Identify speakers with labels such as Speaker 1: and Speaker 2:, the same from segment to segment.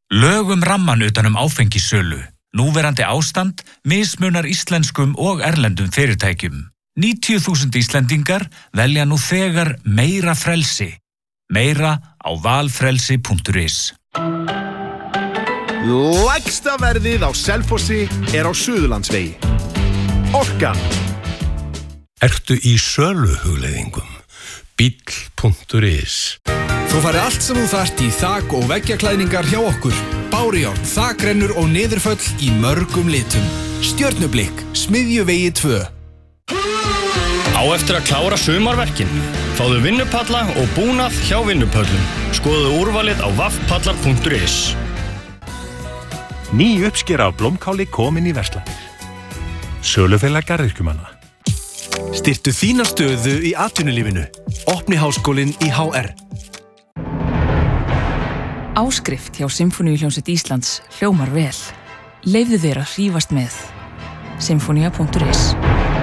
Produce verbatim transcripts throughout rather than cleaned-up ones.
Speaker 1: Lögum ramman utan um áfengissölu. Núverandi ástand mismunar íslenskum og erlendum fyrirtækjum. níutíu þúsund Íslendingar velja nú þegar meira frelsi. Meira á valfrelsi punktur is.
Speaker 2: Lægsta verðið á Selfossi er á Suðurlandsvegi. Orkan.
Speaker 3: Ertu í söluhugleiðingum? bíll punktur is.
Speaker 4: Þú fari allt sem þú þarft í þak- og veggjaklæðningar hjá okkur. Bárujárn, þakrennur og niðurföll í mörgum litum. Stjörnublikk, Smiðjuvegi tvö.
Speaker 5: Á eftir að klára sumarverkin. Fáðu vinnupalla og búnað hjá vinnupöllum. Skoðu úrvalið á vaffpallar punktur is.
Speaker 6: Ný uppskera af blómkáli komin í verslanir. Sölufélag garðyrkjumanna.
Speaker 2: Styrktu þína stöðu í atvinnulífinu. Opni háskólinn í há er.
Speaker 7: Áskrift hjá Sinfóníuhljómsveit Íslands hljómar vel. Leyfðu þér að hrífast með. sinfonia punktur is.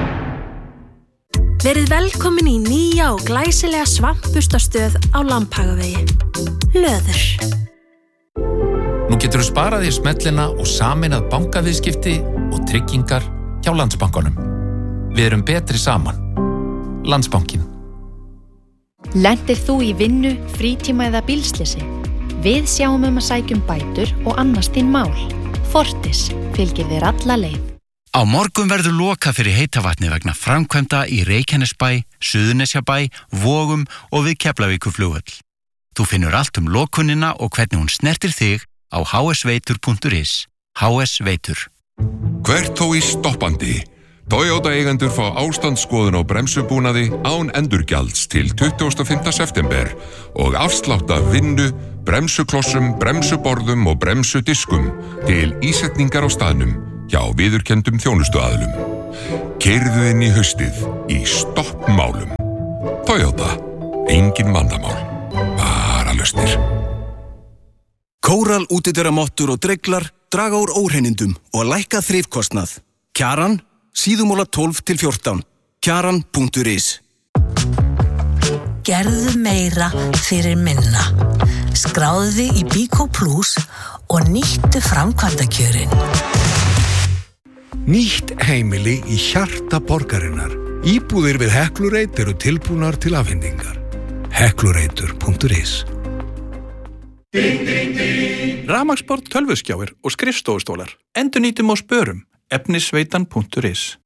Speaker 8: Verið velkomin í nýja og glæsilega svampbustastöð á Lambhagavegi. Löður.
Speaker 9: Nú getur þú sparað í smellina og sameinað bankaviðskipti og tryggingar hjá Landsbankanum. Við erum betri saman. Landsbankinn.
Speaker 10: Lentir þú í vinnu, frítíma eða bílslysi? Við sjáum um að sækjum bætur og annast þín mál. Fortis fylgir þér alla leið.
Speaker 11: Á morgun verður lokað fyrir heitavatni vegna framkvæmda í Reykjanesbæ, Suðurnesjabæ, Vogum og við Keflavíkurflugvöll. Þú finnur allt um lokunina og hvernig hún snertir þig á h s veitur punktur is. H S Veitur.
Speaker 12: Hvert þó í stoppandi. Toyota eigendur fá ástandsskoðun á bremsubúnaði án endurgjalds til tuttugasta og fimmta september og afslátt af vinnu, bremsuklossum, bremsuborðum og bremsudiskum til ísetningar á staðnum hjá viðurkenndum þjónustuaðilum. Keyrðu inn í haustið í stoppmálum. Toyota. Engin vandamál. Bara lausnir.
Speaker 2: Kóral útidyrramottur og dreglar draga úr óhreinindum og lækka þrifkostnað. Kjaran, síðumóla tólf til fjórtán. Kjaran punktur is.
Speaker 13: Gerðu meira fyrir minna. Skráðu þig í Bíkó Plus og nýttu framkvæmdakjörin.
Speaker 3: Nýtt heimili í hjarta borgarinnar. Íbúðir við Heklureit eru tilbúnar til afhendingar. heklureitur punktur is.
Speaker 14: Rafmagnsborð, tölvuskjáir og skrifstofustólar. Endurnýtum og spörum. efnisveitan punktur is.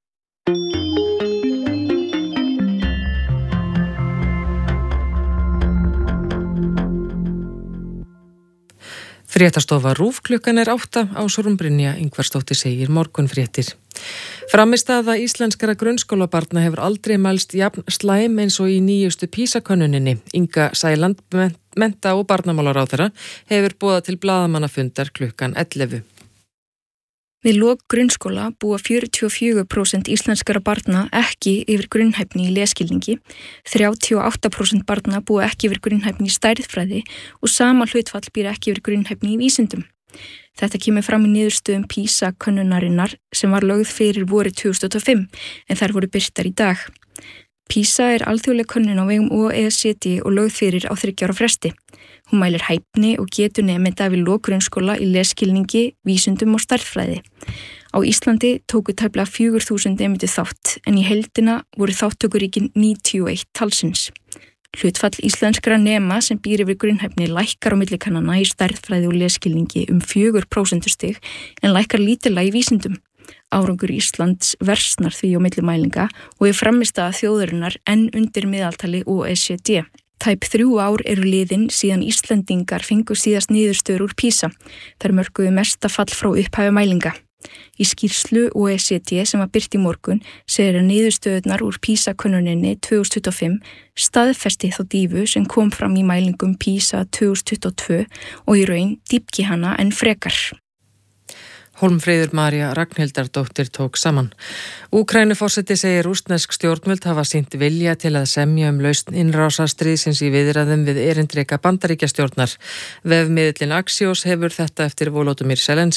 Speaker 15: Fréttastofa RÚV klukkan er átta. Ásrún Brynja Ingvarsdóttir segir morgunfréttir. Frammistaða íslenskara grunnskólabarna hefur aldrei mælst jafn slæm eins og í nýjustu PISA-könnuninni. Inga Sæland, mennta- og barnamálaráðherra, hefur boðað til blaðamannafundar klukkan ellefu.
Speaker 16: Við lok grunnskóla búa fjörutíu og fjögur prósent íslenskara barna ekki yfir grunnhæfni í lesskilningi, þrjátíu og átta prósent barna búa ekki yfir grunnhæfni í stærðfræði og sama hlutfall býr ekki yfir grunnhæfni í vísindum. Þetta kemur fram í niðurstöðum PISA-könnunarinnar sem var lögð fyrir vorið tvö þúsund og fimm en þær voru birtar í dag. PISA er alþjóðleg könnun á vegum O E C D og lögð fyrir á þriggja ára fresti. Hún mælir hæfni og getu nemenda við lok grunnskóla í lesskilningi, vísindum og stærðfræði. Á Íslandi tóku tæplega fjögur þúsund nemendur þátt en í heildina voru þátttökuríkin níutíu og eitt talsins. Hlutfall íslenskra nema sem býr yfir grunnhæfni lækkar á milli kannana í stærðfræði og lesskilningi um fjögur prósentustig en lækkar lítillega í vísindum. Árangur Íslands versnar því á milli mælinga og er frammistaða þjóðarinnar enn undir miðaltali O E C D. Tæp þrjú ár eru liðin síðan Íslendingar fengu síðast niðurstöður úr PISA. Þær mörkuðu mesta fall frá upphafi mælinga. Í skýrslu O E C D sem var birt í morgun segir að niðurstöðurnar úr PISA-könnuninni tvö þúsund tuttugu og fimm staðfesti þá dífu sem kom fram í mælingum PISA tvö þúsund tuttugu og tvö og í raun dýpki hana enn frekar.
Speaker 15: Hólmfríður María Ragnhildardóttir tók saman. Úkraínuforseti segir rússnesk stjórnvöld hafa sýnt vilja til að semja um lausn innrásarstríðsins í viðræðum við erindreka Bandaríkjastjórnar. Vefmiðillinn Axios hefur þetta eftir Volodymyr Zelenský.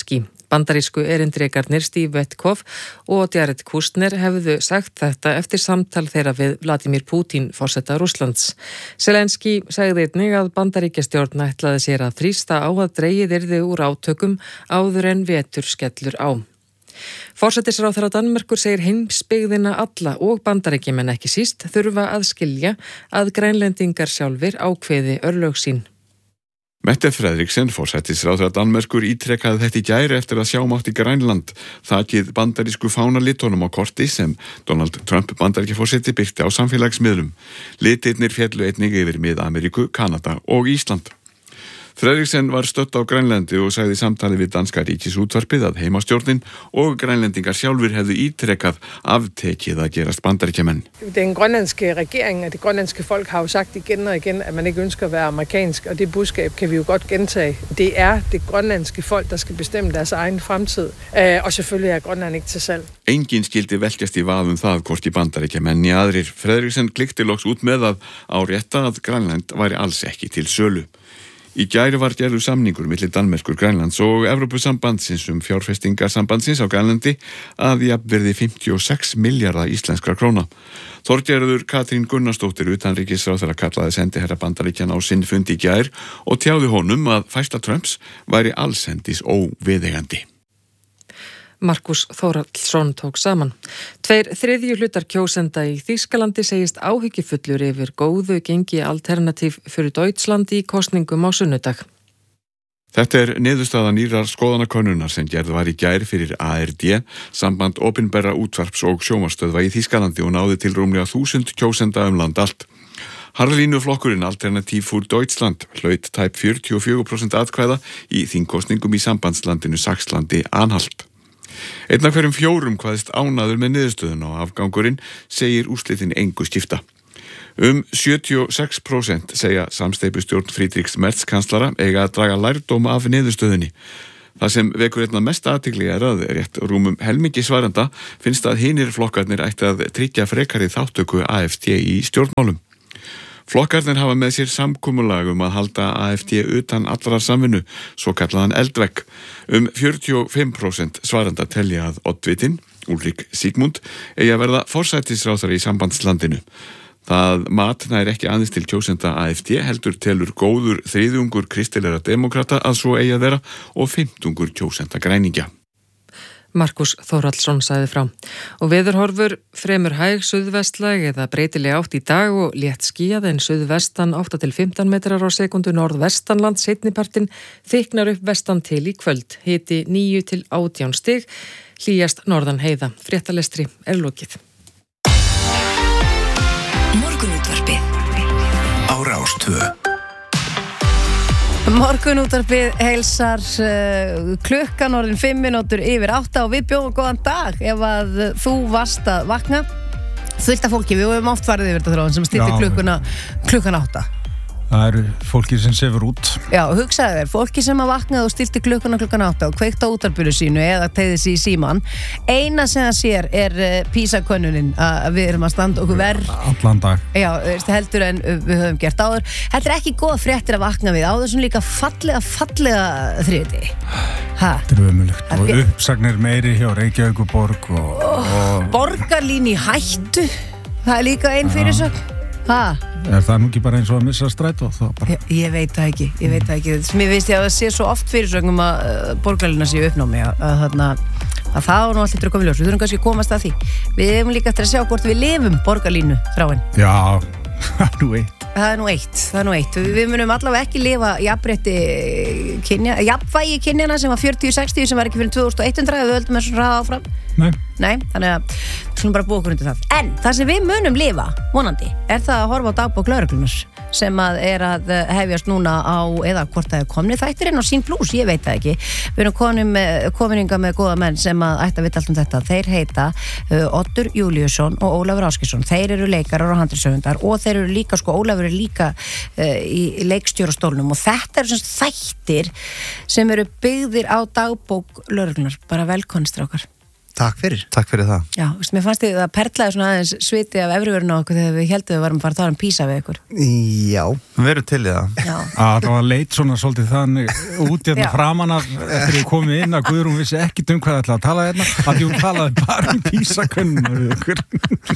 Speaker 15: Bandarísku erindrekarnir Steve Witkoff og Jared Kushner hefðu sagt þetta eftir samtal þeirra við Vladimir Putin, forseta Rússlands. Zelenski sagði einnig að Bandaríkjastjórn ætlaði sér að þrýsta á að dregið yrði úr átökum áður en vetur skellur á. Forsætisráðherra Danmerkur segir heimsbyggðina alla og Bandaríkjamenn ekki síst þurfa að skilja að grænlendingar sjálfir ákveði örlög sín.
Speaker 17: Mette Frederiksen, forsætisráðherra Danmerkur, ítrekkaði þetta í gær eftir að sjá mátti Grænland, þakið bandarísku fánalitunum á korti sem Donald Trump bandaríkjaforseti birti á samfélagsmiðlum. Litirnir féllu einnig yfir Mið-Ameríku, Kanada og Ísland. Frederiksen var stödd á Grænlandi og sagði í samtali við danska ríkisútvarpið að heimastjórnin og grænlendingar sjálfur hefðu ítrekkað aftekið að gerast bandaríkjamenn.
Speaker 18: Den grønlandske regering og det grønlandske folk har jo sagt igen og igen, at man ikke ønsker at være amerikansk, og det budskab kan vi jo godt gentage. Det er det grønlandske folk, der skal bestemme deres egen fremtid, og selvfølgelig er Grønland ikke til salg.
Speaker 17: Engin skildi velkjast í vaðum það hvort í bandaríkjamenn í aðrir. Frederiksen klikti loks út með að árétta að Grænland væri alls ekki til sölu. Í gær var gerður samningur milli Danmerkur, Grænlands og Evrópusambandsins um fjárfestingarsambandsins á Grænlandi að jafnvirði fimmtíu og sex milljarða íslenskra króna. Þorgerður Katrín Gunnarsdóttir utanríkisráðherra kallaði sendiherra Bandaríkjanna á sinn fund í gær og tjáði honum að færsla Trumps væri allsendis óviðeigandi.
Speaker 15: Markus Þórhallsson tók saman. Tveir þriðju hlutar kjósenda í Þýskalandi segist áhyggjufullur yfir góðu gengi alternatív fyrir Deutschland í kosningum á sunnudag.
Speaker 17: Þetta er niðurstaða nýrar skoðanakönnunar sem gerð var í gær fyrir A R D, samband opinberra útvarps- og sjónvarpsstöðva í Þýskalandi og náði til rúmlega þúsund kjósenda um land allt. Harðlínuflokkurinn Alternativ für Deutschland hlaut tæp fjörutíu og fjögur prósent atkvæða í þingkosningum í sambandslandinu Saxlandi Anhalt. Einn af hverjum fjórum hvaðist ánaður með niðurstöðun og afgangurinn segir úrslitin engu skipta. Um sjötíu og sex prósent segja samsteypustjórn Friedrichs Merz kanslara eiga að draga lærdóm af niðurstöðunni. Það sem vekur einna mest athygli er að rétt rúmum helmingi svarenda finnst að hinir flokkarnir ætti að tryggja frekari þáttöku A F D í stjórnmálum. Flokkarnir hafa með sér samkomulag um að halda A F D utan allrar samvinnu, svo kallaðan eldvegg. Um fjörutíu og fimm prósent svarenda telja að oddvitinn, Ulrik Sigmund, eigi að verða forsætisráðherra í sambandslandinu. Það mat nær ekki aðeins til kjósenda A F D heldur telur góður þriðjungur kristilegra demokrata að svo eigi að vera og fimmtungur kjósenda græningja.
Speaker 15: Markus Þórhallsson sagði frá. Og veðurhorfur fremur hæg suðvestlæg eða breytileg átt í dag og létt skýjað en suðvestan átta til fimmtán metrar á sekundu, norðvestanland seinnipartin þyknar upp vestan til í kvöld. Hiti níu til átján stig, hlýjast norðan heiða. Fréttalestri er lokið.
Speaker 19: Morgunútvarpið á Rás tvö.
Speaker 20: Morgunútvarpið heilsar uh, klukkan orðin fimm mínútur yfir átta og við bjóðum góðan dag ef að þú varst að vakna. Fullt af fólki, við höfum oft farið yfir þetta þráðan sem stýtti klukkuna klukkan átta.
Speaker 21: Það eru fólki sem sefur út.
Speaker 20: Já, hugsaðu þér, fólki sem að vaknaði og stilti klukkuna klukkan átta og kveikta á útvarpinu sínu eða tegði sig í síman. Eina sem það sér er uh, PISA-könnunin að við erum að standa okkur verð.
Speaker 21: Allan dag.
Speaker 20: Já, heldur en við höfum gert áður. Þetta er ekki góða fréttir að vakna við á þessum líka fallega, fallega þriðjudegi.
Speaker 21: Þetta er ömurlegt. Og uppsagnir meiri hjá Reykjavíkurborg og, og...
Speaker 20: Borgarlín í hættu. Það er líka einn fyrirsögn. Ha?
Speaker 21: Er það nú ekki bara eins og að missa strætó? Bara...
Speaker 20: Ég, ég veit það ekki, ég veit það ekki. Mér veist ég að það sé svo oft fyrirsögnum að uh, borgarlína sé uppnámi að, að, að, að það var nú allir drökk af ljós. Við þurfum kannski að komast að því. Við hefum líka eftir að sjá hvort við lifum borgarlínu þráin.
Speaker 21: Já, það er nú eitt.
Speaker 20: Það er nú eitt, það er nú eitt. Við munum allavega ekki lifa jafnrétti kynja, jafnvægi kynjana sem var fjörutíu sextíu sem var ekki fyrir tvö þúsund hundrað ef við höldum þessu hraða áfram.
Speaker 21: Nei.
Speaker 20: Nei, þannig að við skulum bara búa okkur undir það. En það sem við munum lifa, vonandi, er það að horfa á dagbók lögreglunnar sem að er að hefjast núna á, eða hvort það er komnið þættir inn á Sín Plus, ég veit það ekki. Við erum komin með, kominninga með góða menn sem að ætta að vita allt um þetta. Þeir heita uh, Oddur Júlíusson og Ólafur Ásgeirsson. Þeir eru leikarar og handritshöfundar og þeir eru líka, sko, Ólafur er líka uh, í leikstjórastólnum og þetta eru svona þættir sem eru byggðir á dagbók lögreglunnar. Bara velkonstrákar.
Speaker 19: Takk fyrir.
Speaker 22: Takk fyrir það.
Speaker 20: Já, veist, mér fannst þið að perlaði svona aðeins sviti af efriverðinu á okkur þegar við heldum við varum að fara að tala um PISA við ykkur.
Speaker 19: Já.
Speaker 22: Við erum til í það.
Speaker 20: Já.
Speaker 21: Að það var leit svona svolítið þannig út hérna framan af eftir við komum inn að Guðrún vissi ekkit um hvað það ætlaði að tala hérna, að því hún talaði bara um PISA-könnuna við ykkur.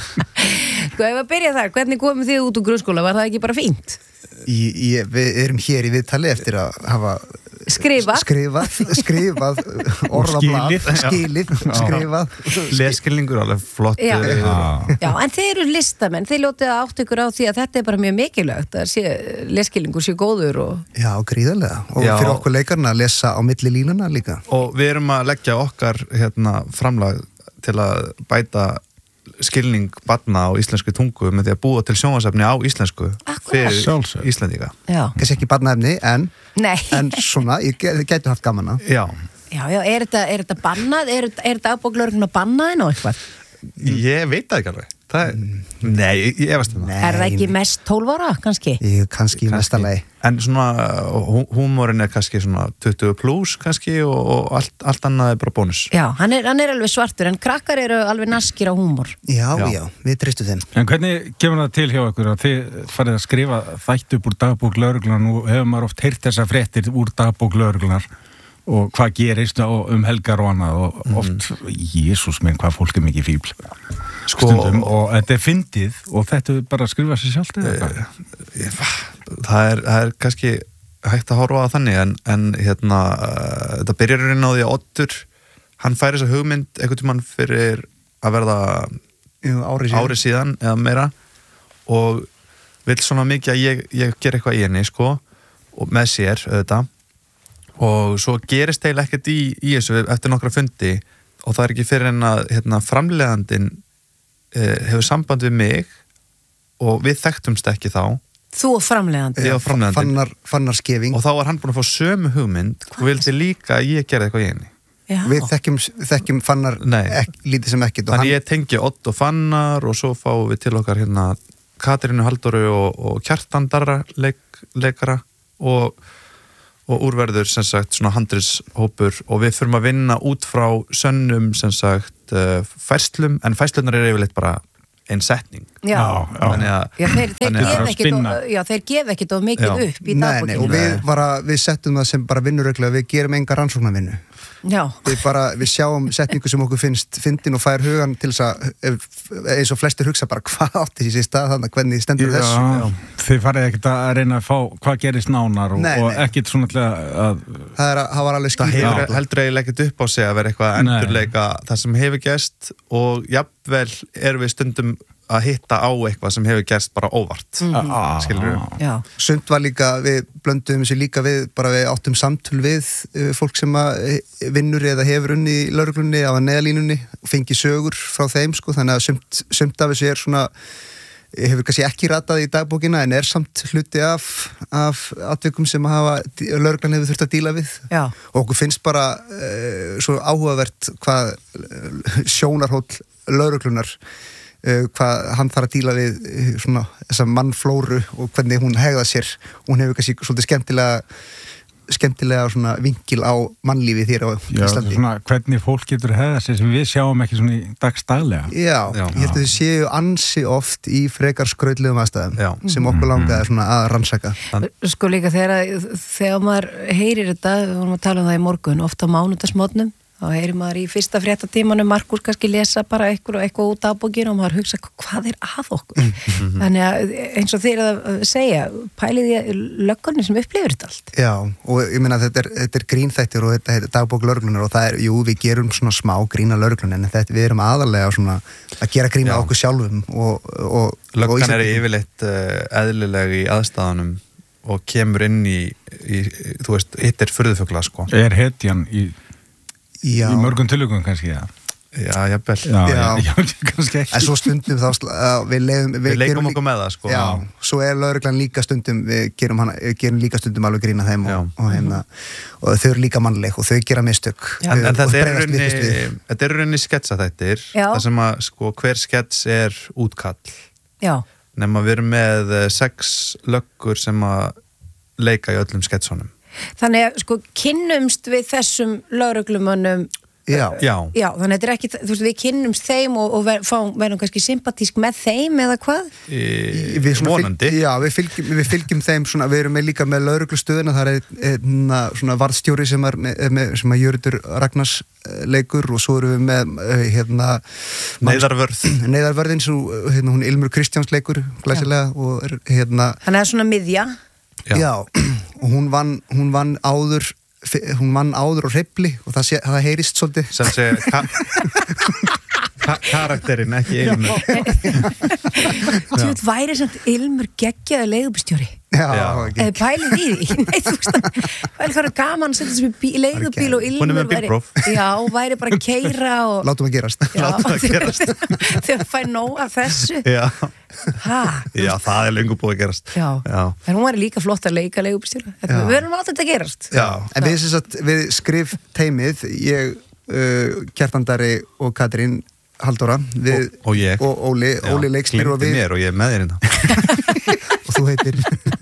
Speaker 20: Sko, ef að byrja þar, hvernig komum þið út úr grunnskóla? Var það ekki bara fínt?
Speaker 19: Í, í, við erum hér í viðtali eftir að hafa
Speaker 20: Skrifa.
Speaker 19: skrifað, skrifað orðablað, skilið, skrifað
Speaker 22: Leskilningur alveg flott.
Speaker 20: Já. Já, en þeir eru listamenn, þeir ljótið að átt ykkur á því að þetta er bara mjög mikilvægt að sé, leskilningur sé góður og...
Speaker 19: Já, gríðarlega, og
Speaker 22: Já.
Speaker 19: fyrir okkur leikarna að lesa á milli línuna líka.
Speaker 22: Og við erum að leggja okkar hérna, framlag til að bæta skilning barna á íslensku tungu með því að búa til sjónvarpsefni á íslensku fyrir Íslendinga.
Speaker 20: Já.
Speaker 19: Kannski ekki barnaefni, en,
Speaker 20: en
Speaker 19: svona, ég gætu haft gaman að.
Speaker 22: Já.
Speaker 20: Já, já, er þetta, er þetta bannað? Er, er þetta dagbóklögregluna bannað en á eitthvað?
Speaker 22: Ég veit það ekki alveg. Það er, nei, ég, ég veist það.
Speaker 20: Er það ekki mest tólf ára, kannski?
Speaker 19: Ég, kannski í mesta lagi.
Speaker 22: En svona, húmórin er kannski svona tuttugu pluss kannski og, og allt, allt annað er bara bónus.
Speaker 20: Já, hann er, hann er alveg svartur, en krakkar eru alveg naskir á húmór.
Speaker 19: Já, já, já, við tristum þeim.
Speaker 21: En hvernig kemur það til hjá ykkur að þið farið að skrifa þætt upp úr dagbók lögreglunar? Nú hefur maður oft heyrt þessa fréttir úr dagbók lögreglunar og hvað gerist um helgar og annað og oft, mm. Jesús minn, hvað fólk er mikið fíbl sko, stundum og þetta er fyndið og þetta er bara að skrifa sér sjálft eða
Speaker 22: uh, það er, það er kannski hægt að horfa á þannig en, en hérna uh, þetta byrjar inn á því að Oddur hann færi þessa hugmynd einhvern tímann fyrir að verða
Speaker 19: ári síðan,
Speaker 22: ári síðan eða meira og vill svona mikið að ég, ég ger eitthvað í henni sko og með sér auðvitað og svo gerist eiginlega ekkert í, í þessu eftir nokkra fundi og það er ekki fyrir en að hérna, framleiðandinn eh, hefur samband við mig og við þekktumst ekki þá.
Speaker 20: Þú og framleiðandinn?
Speaker 22: Ég og framleiðandinn.
Speaker 19: Fannar, fannar skefing.
Speaker 22: Og þá var hann búin að fá sömu hugmynd Hvað? Og vildi líka að ég gerði eitthvað í henni.
Speaker 19: Já. Við þekkjum, þekkjum Fannar ek, lítið sem ekkert.
Speaker 22: Þannig hann... ég tengi Odd og Fannar og svo fáum við til okkar hérna Katrínu Halldóru og, og Kjartan Darra leik, leikara og og úrverður sem sagt svona handritshópur og við þurfum að vinna út frá sönnum sem sagt uh, færslum, en færslunar er yfirleitt bara ein setning.
Speaker 20: Já,
Speaker 22: já. Þannig að,
Speaker 20: já þeir, þeir gef ekkit og, já, þeir gef ekkit og mikið já. Upp í dagbókinu.
Speaker 19: Nei, nei, og við, bara, við settum það sem bara vinnurregla, við gerum enga rannsóknarvinnu.
Speaker 20: Já.
Speaker 19: Við bara, við sjáum setningu sem okkur finnst fyndin og fær hugan til þess að eins og flestir hugsa bara hvað átti þessi stað þannig hvernig stendur
Speaker 21: já,
Speaker 19: þessu.
Speaker 21: Já. Þið farið ekkert að reyna að fá hvað gerist nánar og, nei, nei. og ekkert svona til að...
Speaker 19: Það, er, það var alveg skýrt.
Speaker 22: Það hefur heldur eiginlega ekkert upp á sig að vera eitthvað að endurleika það sem hefur gerst og jafnvel erum við stundum að hitta á eitthvað sem hefur gerst bara óvart mm. skilur við.
Speaker 19: Sumt var líka, við blöndum þessu líka við, bara við áttum samtöl við fólk sem að vinnur eða hefur unni í lögreglunni á neðalínunni og fengi sögur frá þeim sko, þannig að sumt, sumt af þessu er svona hefur kannski ekki ratað í dagbókina en er samt hluti af, af atvikum sem hafa, lögreglan hefur þurft að díla við. Já. Og okkur finnst bara uh, svo áhugavert hvað sjónarhóll lögreglunar Uh, hvað hann þarf að díla við uh, svona þessa mannflóru og hvernig hún hegða sér hún hefur kannski svolítið skemmtilega skemmtilega svona vingil á mannlífi þér á
Speaker 21: já,
Speaker 19: Íslandi
Speaker 21: svona, hvernig fólk getur hegða sér sem við sjáum ekki svona í dagstaglega
Speaker 19: já, já, ég held að þau séu ansi oft í frekar skrautlegum aðstæðum sem okkur langaði svona að rannsaka
Speaker 20: Sko líka þegar, þegar maður heyrir þetta, við vorum að tala um það í morgun ofta á mánudagsmótnum þá heyrir maður í fyrsta fréttatímanum Markus kannski lesa bara eitthvað, eitthvað út af bókinu og maður hugsa hvað er að okkur mm-hmm. þannig að eins og þeir að segja pælið í löggunni sem upplifir þetta allt
Speaker 19: Já, og ég meina þetta er, þetta er grínþættir og þetta er dagbók lögreglunar og það er, jú, við gerum svona smá grína lögreglun en þetta við erum aðalega svona að gera grína Já. Okkur sjálfum og, og
Speaker 22: löggan er yfirleitt uh, eðlileg í aðstæðanum og kemur inn í, í þú veist, hitt er furðufugla sko
Speaker 21: Er hetjan í
Speaker 19: Já.
Speaker 21: Í mörgum tilökum kannski, já.
Speaker 22: Já, jafnvel.
Speaker 19: Já, já.
Speaker 21: já, kannski ekki.
Speaker 19: En svo stundum þá, uh, við leiðum...
Speaker 22: Við, við leikum okkur með það, sko.
Speaker 19: Já, svo er lögreglan líka stundum, við gerum, hana, gerum líka stundum alveg grína þeim og, og, hérna, og þau eru líka mannleg og þau gera mistök.
Speaker 22: En, en þetta er rauninni, rauninni sketsaþættir, það sem að, sko, hver skets er útkall.
Speaker 20: Já.
Speaker 22: Nefn að við erum með sex löggur sem að leika í öllum sketsunum.
Speaker 20: Þannig að sko kynnumst við þessum lögreglumönnum
Speaker 22: Já. Já.
Speaker 20: Já, þannig að þetta er ekki, þú veist, við kynnumst þeim og, og ver, fá, verðum kannski sympatísk með þeim eða hvað?
Speaker 22: E, vonandi.
Speaker 19: Fylg, já, við fylgjum, við fylgjum þeim svona, við erum með líka með lögreglustöðuna, það er einn svona varðstjóri sem er með, með sem að Jörður Ragnars leikur og svo erum við með hérna
Speaker 22: Neyðarvörð
Speaker 19: Neyðarvörðin, svo hérna hún Ilmur Kristjáns leikur glæsilega og er hérna
Speaker 20: Þannig að svona miðja.
Speaker 19: Já, já og hún vann, hún vann áður hún vann áður á hreyfli og það, sé, það heyrist svolítið
Speaker 22: sem sé ka ka karakterinn, ekki Ilmur.
Speaker 20: Þú veit, væri samt Ilmur geggjaði leigubílstjóri.
Speaker 19: Já,
Speaker 20: eða pælið í því. Nei, þú veist, það er hvað gaman að setja sem leigubíl og Ilmur væri, já, væri bara að keyra og
Speaker 19: látum að gerast
Speaker 20: látum að gerast þegar það fær nóg af þessu.
Speaker 22: Já.
Speaker 20: Ha?
Speaker 22: Já, það er löngu búið að gerast.
Speaker 20: Já,
Speaker 22: já.
Speaker 20: En hún væri líka flott að leika leigubílstjóra. Við verðum alltaf þetta að gerast.
Speaker 19: Já, en við, sagt, við skrif teimið, ég, uh, Kjartandari og Katrín Halldóra við,
Speaker 22: og, og ég
Speaker 19: og Óli,
Speaker 22: já,
Speaker 19: Óli leikstýr og við
Speaker 22: mér og ég er með þér hérna
Speaker 19: og þú heitir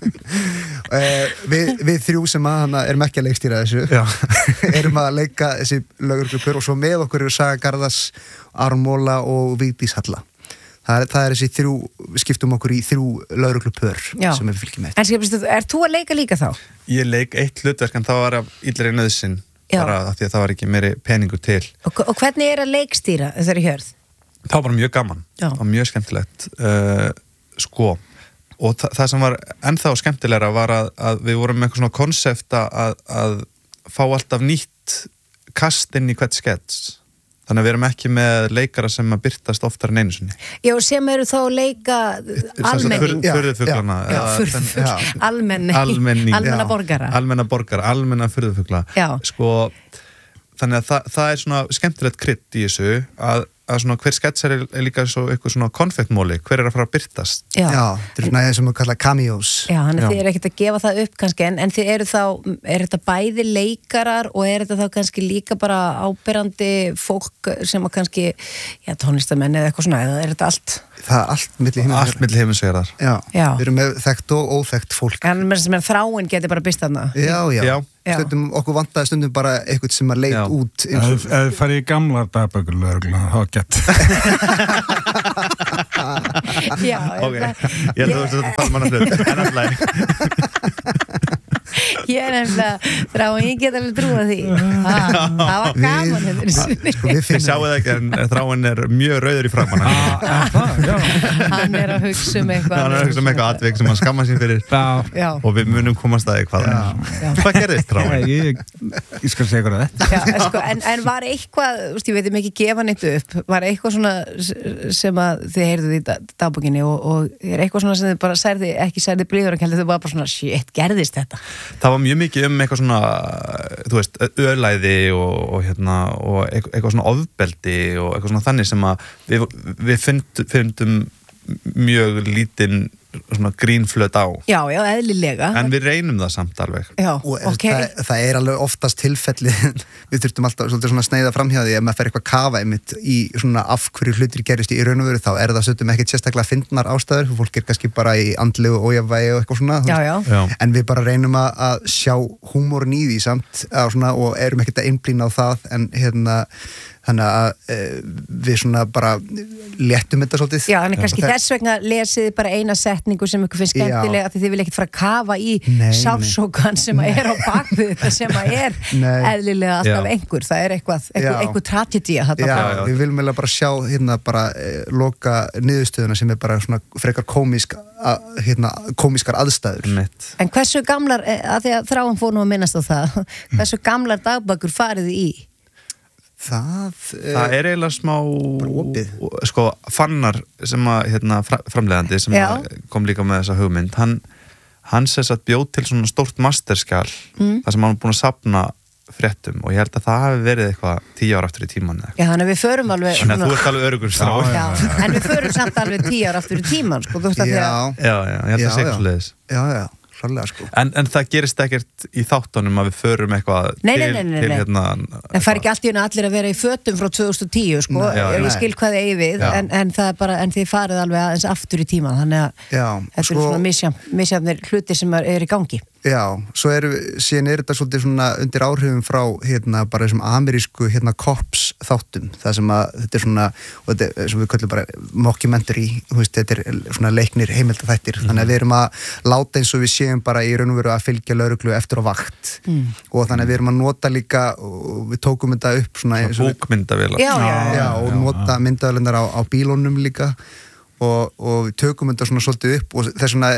Speaker 19: uh, við, við þrjú sem að hana erum ekki að leikstýra þessu erum að leika þessi lögreglupör og svo með okkur eru Saga Garðars, Aron Móla og Vigdís Halla. Það er, það er þessi þrjú, við skiptum okkur í þrjú lögreglupör sem við fylgjum með.
Speaker 20: En skipstu, er þú að leika líka þá?
Speaker 19: Ég
Speaker 22: leik eitt hlutverk en það var af illri nauðsyn bara af því að það var ekki meiri peningur til.
Speaker 20: Og, og hvernig er að leikstýra þessari hjörð?
Speaker 22: Það var bara mjög gaman. Já. Það var mjög skemmtilegt. Uh, sko, og þa það sem var ennþá skemmtilegra var að, að við vorum með eitthvað svona konsept að, að fá alltaf nýtt kast inn í hvert skets. Þannig að við erum ekki með leikara sem að byrtast oftar en einu sinni.
Speaker 20: Já, sem eru þá að leika almenning.
Speaker 22: Furðufuglana.
Speaker 20: Já, furðufugl. Almenning.
Speaker 22: Almenning.
Speaker 20: Almenna borgara.
Speaker 22: Almenna borgara, almenna furðufugla.
Speaker 20: Já.
Speaker 22: Sko, þannig að það, það er svona skemmtilegt krydd í þessu að að svona hver sketsar er, er líka svo eitthvað svona konfektmóli, hver er að fara að byrtast.
Speaker 20: Já,
Speaker 19: Já þetta er svona eða sem að kalla cameos.
Speaker 20: Já, þannig að þið eru ekkert að gefa það upp kannski, en, en þið eru þá, er þetta bæði leikarar og er þetta þá kannski líka bara áberandi fólk sem að kannski, já, tónlistamenn eða eitthvað svona, eða er þetta allt?
Speaker 19: Það er allt milli himins.
Speaker 22: Allt milli himins er þar.
Speaker 19: Já,
Speaker 20: já,
Speaker 19: við erum með þekkt og óþekkt fólk.
Speaker 20: En með þráin geti bara byrst þarna.
Speaker 19: Já, já.
Speaker 22: já.
Speaker 19: Stundum, okkur vantaði stundum bara eitthvað sem að leit út
Speaker 21: Ef þið farið í gamlar dagbökur lögregluna, þá gett
Speaker 20: Já,
Speaker 22: ok, ég held að þú veist að það manna hlut en alltaf
Speaker 20: Ég er nefnilega þráin, ég get alveg trúa því ah, það var gaman
Speaker 19: við, sko,
Speaker 22: við sjáum það ekki en þráin er mjög rauður í framan
Speaker 20: hann er að hugsa um eitthvað
Speaker 22: hann er að hugsa um eitthvað atvik sem hann skamma sín fyrir
Speaker 20: já.
Speaker 22: Og við munum komast að eitthvað hvað gerðist þráin?
Speaker 21: Ég, ég skal segja ykkur að
Speaker 20: þetta sko, en, en var eitthvað, úst, ég veit um ekki gefa neitt upp, var eitthvað svona sem að þið heyrðuð í dagbókinni og, og er eitthvað svona sem þið bara særði, ekki særði blíður en þið var bara svona, shit, gerðist þetta?
Speaker 22: Það var mjög mikið um eitthvað svona, þú veist, ölæði og, og hérna, og eitthvað svona ofbeldi og eitthvað svona þannig sem að við, við fundum, fundum mjög lítinn svona grínflöt á.
Speaker 20: Já, já, eðlilega.
Speaker 22: En við reynum það samt alveg.
Speaker 20: Já,
Speaker 19: og
Speaker 20: ok.
Speaker 19: Það, það er alveg oftast tilfelli, við þurftum alltaf svolítið svona sneiða framhjá því að maður fer eitthvað kafa einmitt í svona af hverju hlutir gerist í raun og veru, þá er það stundum ekkert sérstaklega fyndnar ástæður, fólk er kannski bara í andlegu ójafnvægi og eitthvað svona.
Speaker 20: Já, já.
Speaker 22: Já.
Speaker 19: En við bara reynum að, að sjá húmórn í því samt svona, og erum ekkert að einblína á það, en hérna þannig að e, við svona bara léttum þetta svolítið.
Speaker 20: Já, þannig kannski þess vegna lesið bara eina setningu sem ykkur finnst skemmtilega, því þið vil ekkert fara að kafa í sálsókan sem að er á bakvið þetta sem að er nei. Eðlilega alltaf já. Einhver, það er eitthvað, einhver, einhver tragedía.
Speaker 19: Já, já, við viljum eiginlega bara sjá hérna bara e, loka niðurstöðuna sem er bara svona frekar komísk, a, hérna, komískar aðstæður.
Speaker 22: Mitt.
Speaker 20: En hversu gamlar, að því að þráum fór nú að minnast á það, hversu gamlar dagbækur farið í?
Speaker 19: Það,
Speaker 22: það er eiginlega smá opið. Sko, Fannar sem að hérna, framleiðandi sem kom líka með þessa hugmynd hann, hann sess að bjóð til svona stórt masterskjál mm. þar sem hann er búin að safna fréttum og ég held að það hafi verið eitthvað tíu ára aftur í tíman.
Speaker 20: Já, þannig að við förum alveg
Speaker 22: Þannig að þú ert alveg örugur strá.
Speaker 20: Já, en við förum samt alveg tíu ára aftur í tíman sko, þú veist að því að
Speaker 22: Já, já, ég held að það sé ekki svoleiðis.
Speaker 19: Já, já Sannlega, sko.
Speaker 22: en, en það gerist ekkert í þáttunum að við förum eitthvað
Speaker 20: nei,
Speaker 22: til,
Speaker 20: nei, nei, nei,
Speaker 22: til
Speaker 20: nei.
Speaker 22: hérna
Speaker 20: en fær ekki allt í unna allir að vera í fötum frá tvö þúsund og tíu sko,
Speaker 22: já, já,
Speaker 20: ég skil hvað þið eigi við en, en, það er bara, en þið farið alveg aðeins aftur í tíma þannig að
Speaker 19: já,
Speaker 20: þetta
Speaker 19: sko,
Speaker 20: er svona misjafn, misjafnir hlutir sem er, er í gangi
Speaker 19: Já, svo eru, síðan er þetta svolítið svona undir áhrifum frá hérna bara þessum amerísku hérna cops þáttum, það sem að þetta er svona, og þetta er sem við köllum bara mockumentary, þú veist, þetta er svona leiknir heimildaþættir, mm. þannig að við erum að láta eins og við séum bara í raun og veru að fylgja lögreglu eftir á vakt mm. og þannig að við erum að nota líka, og við tókum þetta upp svona
Speaker 22: bókmyndavélar
Speaker 19: já, já, já, já, og nota myndavélarnar á, á bílónum líka Og, og við tökum þetta svona svolítið upp og þess vegna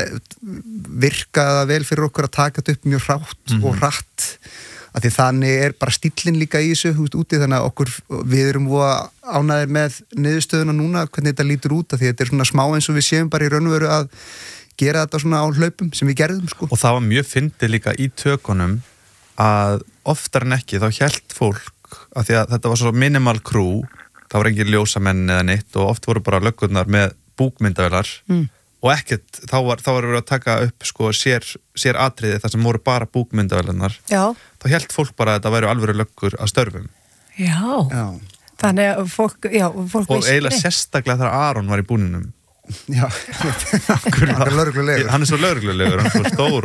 Speaker 19: virkaði það vel fyrir okkur að taka þetta upp mjög hrátt mm-hmm. og hratt af því þannig er bara stíllinn líka í þessu út, úti þannig að okkur, við erum ánægðir með niðurstöðuna núna hvernig þetta lítur út af því þetta er svona smá eins og við séum bara í raun og veru að gera þetta svona á hlaupum sem við gerðum sko.
Speaker 22: Og það var mjög fyndið líka í tökunum að oftar en ekki þá hélt fólk af því að þetta var svo minimal crew, það var engin ljósamenn eða neitt og oft voru bara löggurnar með búkmyndavélar mm. og ekkert, þá var, þá var við að taka upp sko sér, sér atriði þar sem voru bara búkmyndavélarnar þá hélt fólk bara að þetta væri alvöru löggur að störfum
Speaker 20: Já, já. Þannig að fólk, já, fólk
Speaker 22: og eiginlega sérstaklega þegar Aron var í búninum
Speaker 19: Já, hann er lögreglulegur
Speaker 22: Hann er svo lögreglulegur, hann er svo stór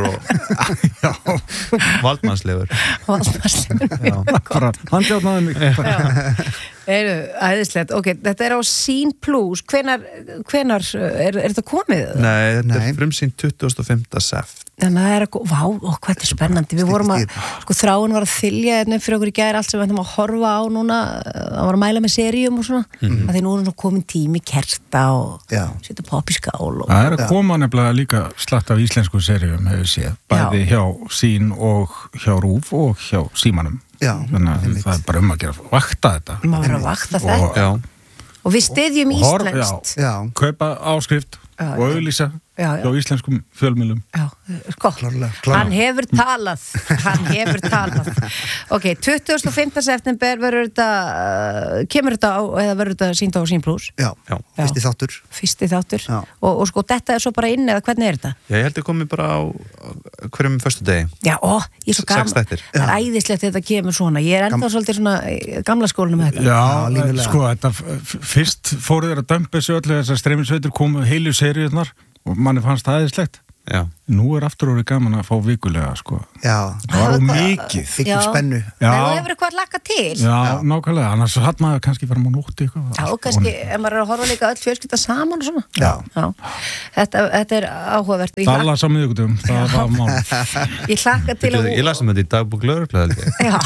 Speaker 22: og valdmannslegur
Speaker 21: Valdmannslegur Hann sjáðnaði mig
Speaker 20: Eru, æðislegt, ok, þetta er á Sín Plus, hvenar, hvenar er, er þetta komið?
Speaker 22: Nei, þetta Nei. er frumsýnt tuttugasta og fimmta september
Speaker 20: Þannig að það er að, vá, ó, hvað þetta er spennandi, við vorum að, sko, þráin var að þylja hérna fyrir okkur í gær, allt sem við ætlum að horfa á núna, það var að mæla með seríum og svona, mm-hmm. að því nú er komin tími kerta og setja popp í skál og...
Speaker 21: Það er að koma nefnilega líka slatt af íslensku seríum, hefur séð, bæði hjá Sín og hjá Rúf og hjá Símanum. Já, þannig að það er bara um að gera vakta þetta
Speaker 20: maður að vakta þetta og, og við styðjum íslenskt
Speaker 21: já, já. Kaupa áskrift já, og auðlýsa hjá íslenskum fjölmiðlum
Speaker 20: já, sko, klárlega, klárlega. Hann hefur talað hann hefur talað ok, tuttugasta og fimmta september verður þetta uh, kemur þetta á, eða verður þetta sýnt á Sín Plus
Speaker 19: já, já. fyrsti þáttur
Speaker 20: fyrsti þáttur og, og sko, þetta er svo bara inn eða hvernig er þetta?
Speaker 22: Já, ég held að komi bara á hverjum fyrstu degi
Speaker 20: já, ó, ég er svo gaman það er æðislegt þetta kemur svona ég er ennþá Gam... svolítið svona gamla skólinu með þetta
Speaker 21: já, já sko, þetta fyrst fóruð þeir að dömpa þessu öllu þessar streymisveitur komu heilu seríurnar og manni fannst það aðeinslegt. Já. Nú er aftur orðið gaman að fá vikulega, sko.
Speaker 19: Já.
Speaker 21: Það var mikið.
Speaker 19: Fikkum spennu.
Speaker 20: Já. Það hefur eitthvað að laka til.
Speaker 21: Já, Já. nákvæmlega. Annars hatt maður kannski fara múið nótti eitthvað.
Speaker 20: Já, og kannski, ef maður er að horfa líka öll fjölskylda saman og svona.
Speaker 21: Já.
Speaker 20: Já. Þetta, þetta er áhugavert.
Speaker 21: Dalla saman ykkurtum, það var mál.
Speaker 20: Ég hlakka til að...
Speaker 22: Ég lasum þetta í dagbók lögreglu,
Speaker 20: Já.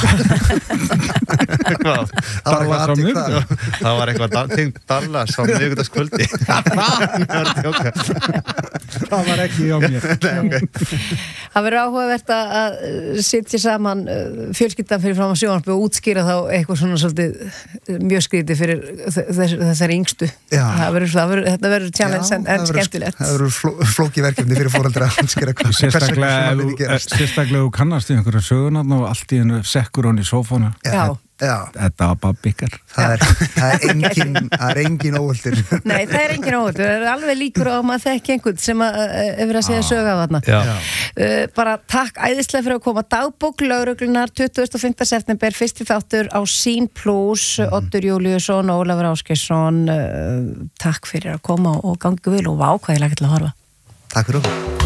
Speaker 21: Dalla saman ykkurtum.
Speaker 22: Það var eitthvað tengt Dalla saman ykkurtaskvöldi.
Speaker 21: Það var ekki á mér.
Speaker 20: Það verður áhugavert að sitja saman fjölskyldan fyrir fram á sjónvarpi og útskýra þá eitthvað svona svolítið mjög skrítið fyrir þess, þessari yngstu. Það verður, það verður, þetta verður challenge en, en skemmtilegt.
Speaker 19: Það verður fló, flókið verkefni fyrir foreldra að útskýra hvað
Speaker 21: sérstaklega þú kannast í einhverja sögurnar og allt í hennu sekkur hann í sófánu.
Speaker 19: Já. Já.
Speaker 21: Þetta var babbikar.
Speaker 19: Það er, það er engin, það er engin óvöldur.
Speaker 20: Nei, það er engin óvöldur. Það er alveg líkur á að maður þekki einhvern sem að yfir að segja sög af þarna. Uh, bara takk æðislega fyrir að koma. Dagbók lögreglunar tuttugasta og fimmta september, fyrsti þáttur á Sín Plus, mm. Oddur Júlíusson og Ólafur Ásgeirsson. Uh, takk fyrir að koma og gangi vel og vá hvað ég lakka til að horfa.
Speaker 19: Takk fyrir okkur.